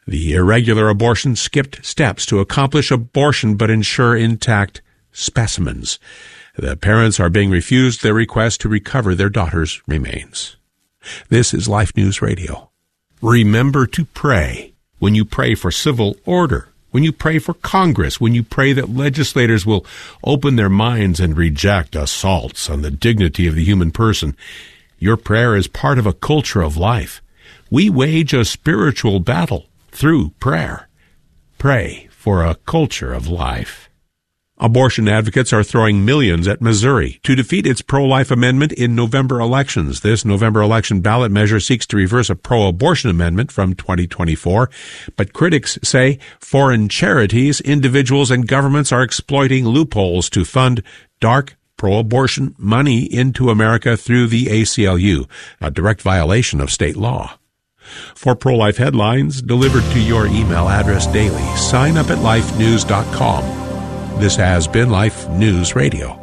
The irregular abortion skipped steps to accomplish abortion but ensure intact specimens. The parents are being refused their request to recover their daughter's remains. This is Life News Radio. Remember to pray. When you pray for civil order, when you pray for Congress, when you pray that legislators will open their minds and reject assaults on the dignity of the human person, your prayer is part of a culture of life. We wage a spiritual battle through prayer. Pray for a culture of life. Abortion advocates are throwing millions at Missouri to defeat its pro-life amendment in November elections. This November election ballot measure seeks to reverse a pro-abortion amendment from 2024. But critics say foreign charities, individuals, and governments are exploiting loopholes to fund dark pro-abortion money into America through the ACLU, a direct violation of state law. For pro-life headlines delivered to your email address daily, sign up at lifenews.com. This has been Life News Radio.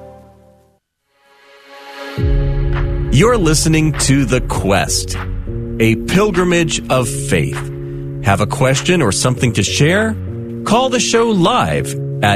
You're listening to The Quest, a pilgrimage of faith. Have a question or something to share? Call the show live at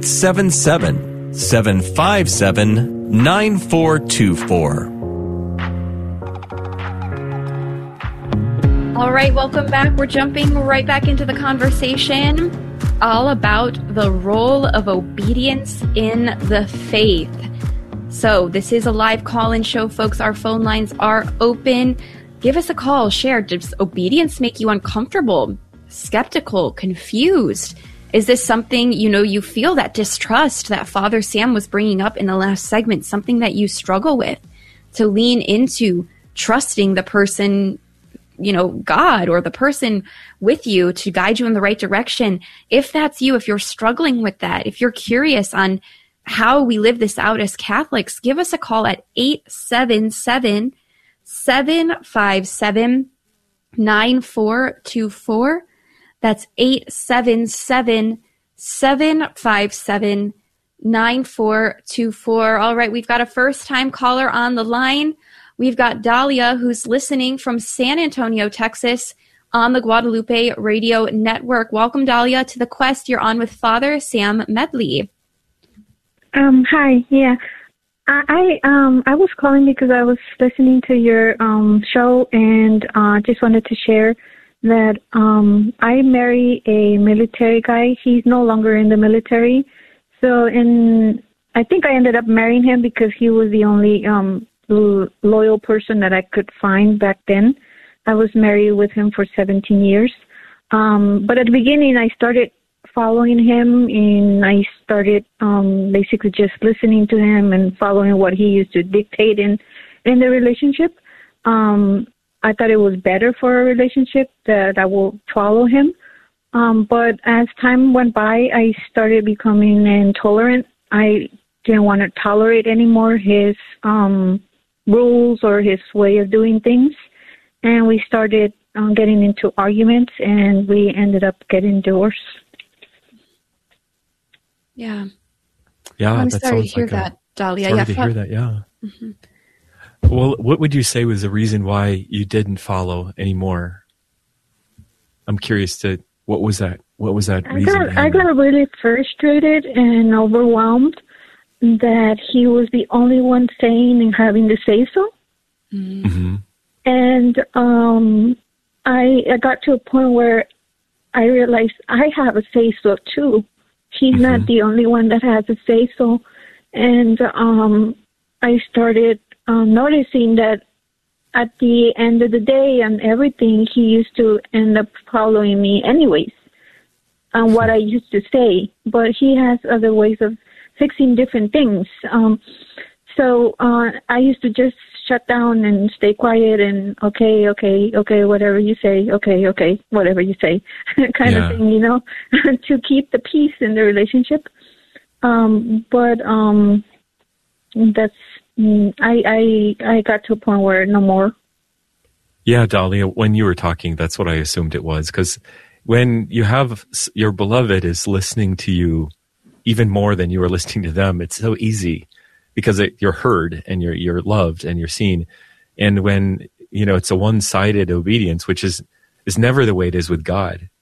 877-757-9424. All right, welcome back. We're jumping right back into the conversation all about the role of obedience in the faith. So this is a live call-in show, folks. Our phone lines are open. Give us a call. Share. Does obedience make you uncomfortable, skeptical, confused? Is this something, you feel that distrust that Father Sam was bringing up in the last segment, something that you struggle with, to lean into trusting the person, God or the person with you to guide you in the right direction? If that's you, if you're struggling with that, if you're curious on how we live this out as Catholics, give us a call at 877-757-9424. That's 877-757-9424. All right, we've got a first-time caller on the line. We've got Dahlia, who's listening from San Antonio, Texas, on the Guadalupe Radio Network. Welcome, Dahlia, to The Quest. You're on with Father Sam Medley. Hi. Yeah, I was calling because I was listening to your show, and just wanted to share that I marry a military guy. He's no longer in the military, I think I ended up marrying him because he was the only loyal person that I could find back then. I was married with him for 17 years. But at the beginning, I started following him, and I started basically just listening to him and following what he used to dictate in the relationship. I thought it was better for a relationship that I will follow him. But as time went by, I started becoming intolerant. I didn't want to tolerate anymore his rules or his way of doing things. And we started getting into arguments, and we ended up getting divorced. Yeah. Yeah, I'm sorry to hear that, Dahlia. Sorry to hear that, yeah. Mm-hmm. Well, what would you say was the reason why you didn't follow anymore? I'm curious what was that reason? I got really frustrated and overwhelmed that he was the only one saying and having to say so. Mm-hmm. And I got to a point where I realized I have a say-so too. He's mm-hmm. not the only one that has a say-so. And I started noticing that at the end of the day and everything, he used to end up following me anyways on what I used to say. But he has other ways of fixing different things. So I used to just shut down and stay quiet and okay, whatever you say, okay, whatever you say, kind of thing, to keep the peace in the relationship. But that's I got to a point where no more. Yeah, Dahlia, when you were talking, that's what I assumed it was, because when you have your beloved is listening to you even more than you are listening to them, it's so easy because you're heard and you're loved and you're seen. And when, it's a one-sided obedience, which is never the way it is with God.